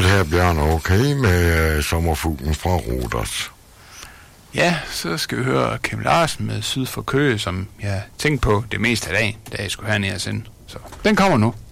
her, Bjørn, okay med sommerfuglen fra Rhodos? Ja, så skal vi høre Kim Larsen med Syd for Køge, som jeg tænkte på det meste af dagen, da jeg skulle herned og sende. Så den kommer nu.